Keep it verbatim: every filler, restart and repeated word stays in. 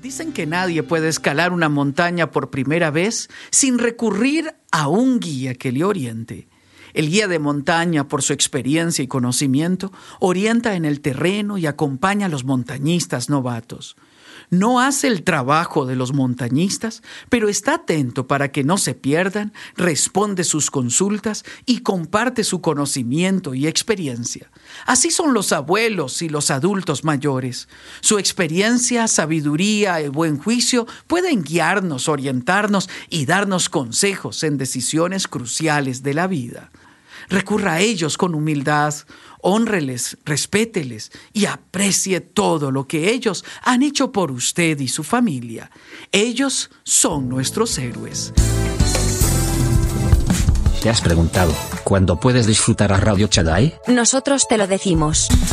Dicen que nadie puede escalar una montaña por primera vez sin recurrir a un guía que le oriente. El guía de montaña, por su experiencia y conocimiento, orienta en el terreno y acompaña a los montañistas novatos. No hace el trabajo de los montañistas, pero está atento para que no se pierdan, responde sus consultas y comparte su conocimiento y experiencia. Así son los abuelos y los adultos mayores. Su experiencia, sabiduría y buen juicio pueden guiarnos, orientarnos y darnos consejos en decisiones cruciales de la vida. Recurra a ellos con humildad, hónreles, respételes y aprecie todo lo que ellos han hecho por usted y su familia. Ellos son nuestros héroes. ¿Te has preguntado cuándo puedes disfrutar a Radio Chadai? Nosotros te lo decimos.